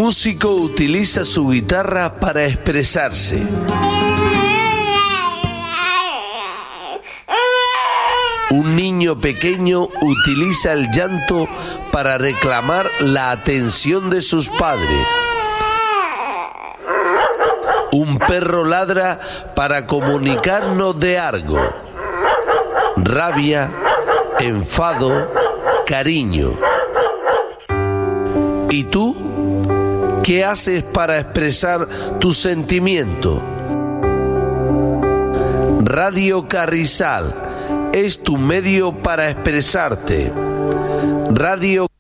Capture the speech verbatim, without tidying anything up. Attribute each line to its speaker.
Speaker 1: músico utiliza su guitarra para expresarse. Un niño pequeño utiliza el llanto para reclamar la atención de sus padres. Un perro ladra para comunicarnos de algo: rabia, enfado, cariño. ¿Y tú? ¿Qué haces para expresar tu sentimiento? Radio Carrizal es tu medio para expresarte. Radio